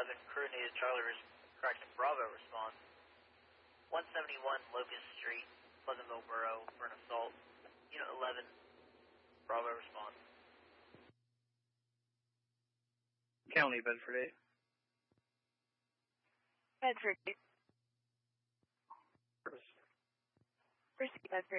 11, coordinated Charlie, correction, Bravo response. 171 Locust Street, Pleasantville Borough, for an assault. Unit 11, Bravo response. County, Bedford 8. Bedford 8. First. First, Bedford